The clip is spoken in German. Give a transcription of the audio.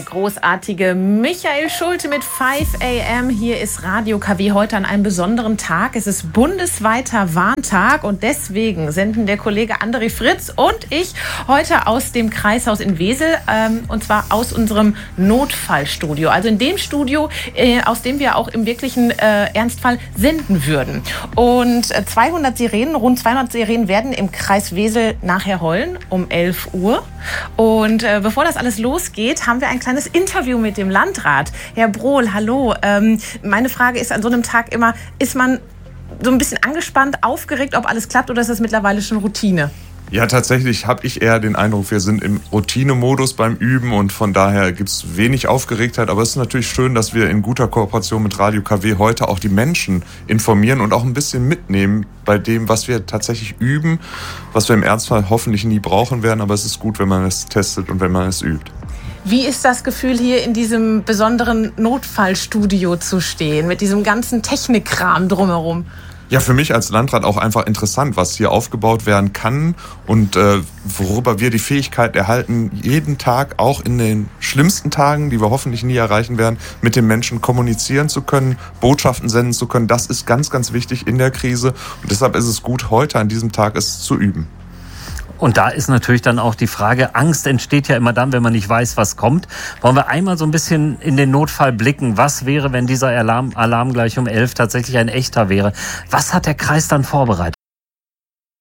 großartige Michael Schulte mit 5 AM. Hier ist Radio KW heute an einem besonderen Tag. Es ist bundesweiter Warntag und deswegen senden der Kollege André Fritz und ich heute aus dem Kreishaus in Wesel, und zwar aus unserem Notfallstudio. Also in dem Studio, aus dem wir auch im wirklichen Ernstfall senden würden. Und rund 200 Sirenen werden im Kreis Wesel nachher heulen um 11 Uhr. Und bevor das alles losgeht, haben wir ein kleines Interview mit dem Landrat. Herr Brohl, hallo. Meine Frage ist an so einem Tag immer, ist man so ein bisschen angespannt, aufgeregt, ob alles klappt, oder ist das mittlerweile schon Routine? Ja, tatsächlich habe ich eher den Eindruck, wir sind im Routinemodus beim Üben und von daher gibt es wenig Aufgeregtheit. Aber es ist natürlich schön, dass wir in guter Kooperation mit Radio KW heute auch die Menschen informieren und auch ein bisschen mitnehmen bei dem, was wir tatsächlich üben, was wir im Ernstfall hoffentlich nie brauchen werden. Aber es ist gut, wenn man es testet und wenn man es übt. Wie ist das Gefühl, hier in diesem besonderen Notfallstudio zu stehen, mit diesem ganzen Technikkram drumherum? Ja, für mich als Landrat auch einfach interessant, was hier aufgebaut werden kann und worüber wir die Fähigkeit erhalten, jeden Tag, auch in den schlimmsten Tagen, die wir hoffentlich nie erreichen werden, mit den Menschen kommunizieren zu können, Botschaften senden zu können. Das ist ganz, ganz wichtig in der Krise und deshalb ist es gut, heute an diesem Tag es zu üben. Und da ist natürlich dann auch die Frage, Angst entsteht ja immer dann, wenn man nicht weiß, was kommt. Wollen wir einmal so ein bisschen in den Notfall blicken? Was wäre, wenn dieser Alarm gleich um 11 tatsächlich ein echter wäre? Was hat der Kreis dann vorbereitet?